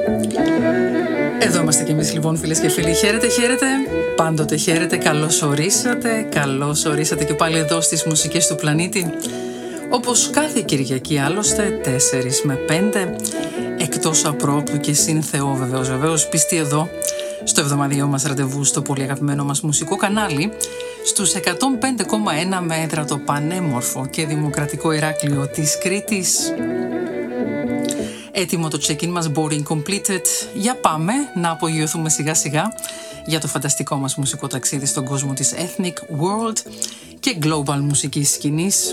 Εδώ είμαστε κι εμείς λοιπόν, φίλες και φίλοι. Χαίρετε, χαίρετε, πάντοτε χαίρετε. Καλώς ορίσατε και πάλι εδώ στις μουσικές του πλανήτη. Όπως κάθε Κυριακή άλλωστε, 4 με 5, εκτός απρόπτου και συν Θεό βεβαίως, πιστή εδώ στο εβδομαδιαίο μας ραντεβού στο πολύ αγαπημένο μας μουσικό κανάλι, στους 105,1 μέτρα το πανέμορφο και δημοκρατικό Ηράκλειο της Κρήτης. Έτοιμο το check-in μας, boarding completed. Για πάμε να απογειωθούμε σιγά σιγά για το φανταστικό μας μουσικό ταξίδι στον κόσμο της Ethnic, World και Global μουσικής σκηνής.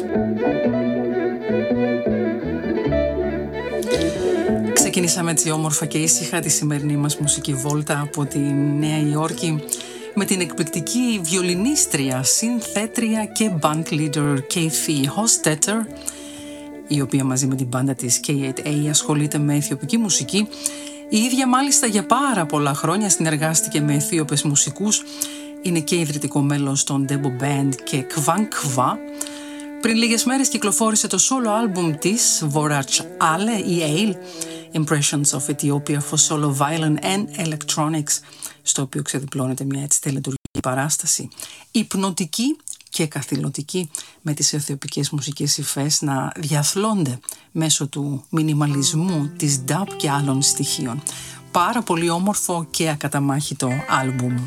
Ξεκινήσαμε έτσι όμορφα και ήσυχα τη σημερινή μας μουσική βόλτα από τη Νέα Υόρκη με την εκπληκτική βιολινίστρια, συνθέτρια και band leader Kefi Hostetter, η οποία μαζί με την μπάντα της K8A ασχολείται με αιθιοπική μουσική. Η ίδια μάλιστα για πάρα πολλά χρόνια συνεργάστηκε με αιθίωπες μουσικούς. Είναι και ιδρυτικό μέλος των Debo Band και Kvankva. Πριν λίγες μέρες κυκλοφόρησε το solo album της Vorach Ale ή Ale, Impressions of Ethiopia for Solo Violin and Electronics, στο οποίο ξεδιπλώνεται μια έτσι τελετουργική παράσταση, υπνοτική και καθηλωτική, με τις αιθιοπικές μουσικές υφές να διαθλώνται μέσω του μινιμαλισμού, της dub και άλλων στοιχείων. Πάρα πολύ όμορφο και ακαταμάχητο άλμπουμ.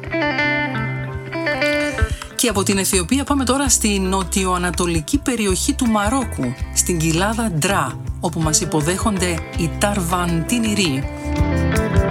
Και από την Αιθιοπία πάμε τώρα στη νοτιοανατολική περιοχή του Μαρόκου, στην κοιλάδα Ντρά, όπου μας υποδέχονται οι Ταρβαντίνιροι.